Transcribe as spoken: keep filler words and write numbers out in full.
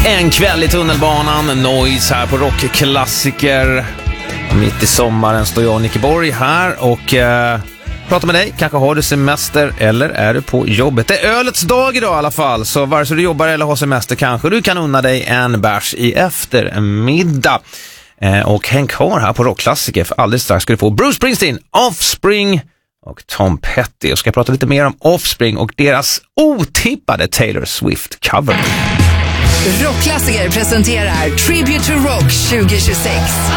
En kväll i tunnelbanan, Noise här på Rockklassiker. Mitt i sommaren står jag och Nicky Borg här och eh, pratar med dig. Kanske har du semester eller är du på jobbet. Det är ölets dag idag i alla fall, så vare sig du jobbar eller har semester kanske du kan unna dig en bärs i eftermiddag. Eh, och häng kvar här på Rockklassiker, för alldeles strax ska du få Bruce Springsteen, Offspring och Tom Petty. Och ska prata lite mer om Offspring och deras otippade Taylor Swift-cover. Rockklassiker presenterar Tribute to Rock tjugo tjugosex.